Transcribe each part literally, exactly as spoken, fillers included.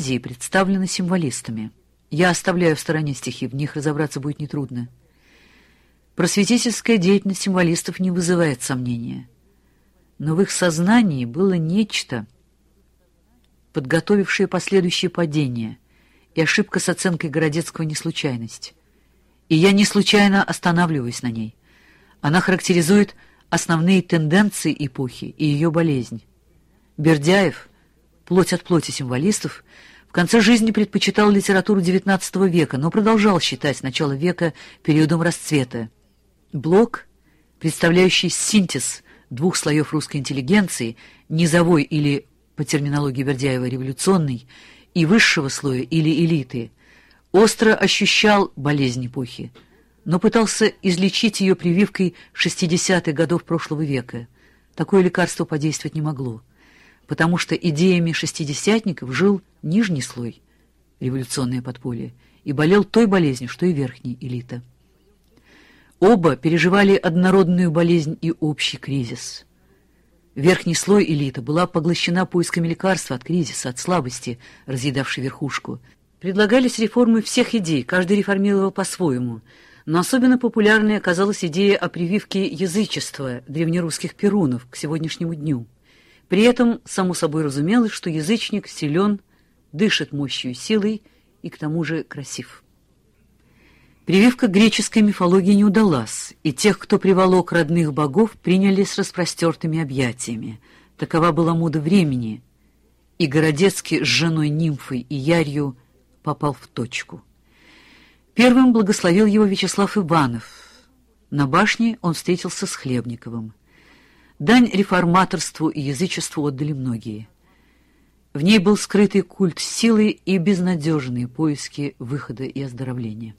поэзии представлены символистами. Я оставляю в стороне стихи, в них разобраться будет нетрудно. Просветительская деятельность символистов не вызывает сомнения. Но в их сознании было нечто, подготовившее последующее падение, и ошибка с оценкой Городецкого не случайность. И я не случайно останавливаюсь на ней. Она характеризует основные тенденции эпохи и ее болезнь. Бердяев, плоть от плоти символистов, в конце жизни предпочитал литературу девятнадцатого века, но продолжал считать начало века периодом расцвета. Блок, представляющий синтез двух слоев русской интеллигенции, низовой или, по терминологии Бердяева, революционной, и высшего слоя или элиты, остро ощущал болезнь эпохи, но пытался излечить ее прививкой шестидесятых годов прошлого века. Такое лекарство подействовать не могло, потому что идеями шестидесятников жил нижний слой, революционное подполье, и болел той болезнью, что и верхняя элита. Оба переживали однородную болезнь и общий кризис. Верхний слой элиты была поглощена поисками лекарства от кризиса, от слабости, разъедавшей верхушку. Предлагались реформы всех идей, каждый реформировал по-своему, но особенно популярной оказалась идея о прививке язычества древнерусских перунов к сегодняшнему дню. При этом, само собой разумелось, что язычник силен, дышит мощью и силой и к тому же красив. Прививка греческой мифологии не удалась, и тех, кто приволок родных богов, приняли с распростертыми объятиями. Такова была мода времени, и Городецкий с женой Нимфой и Ярью попал в точку. Первым благословил его Вячеслав Иванов. На башне он встретился с Хлебниковым. Дань реформаторству и язычеству отдали многие. В ней был скрытый культ силы и безнадежные поиски выхода и оздоровления.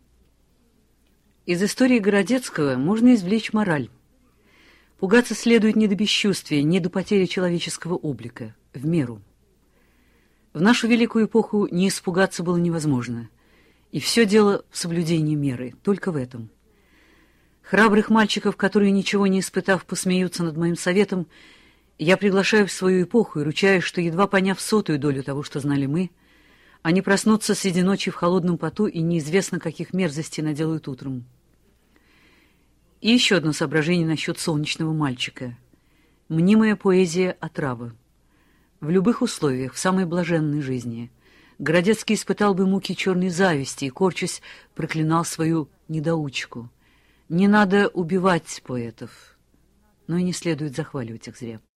Из истории Городецкого можно извлечь мораль. Пугаться следует не до бесчувствия, не до потери человеческого облика, в меру. В нашу великую эпоху не испугаться было невозможно. И все дело в соблюдении меры, только в этом. Храбрых мальчиков, которые, ничего не испытав, посмеются над моим советом, я приглашаю в свою эпоху и ручаюсь, что, едва поняв сотую долю того, что знали мы, они проснутся среди ночи в холодном поту и неизвестно, каких мерзостей наделают утром. И еще одно соображение насчет солнечного мальчика. Мнимая поэзия — отрава. В любых условиях, в самой блаженной жизни, Городецкий испытал бы муки черной зависти и, корчась, проклинал свою недоучку. Не надо убивать поэтов, но и не следует захваливать их зря.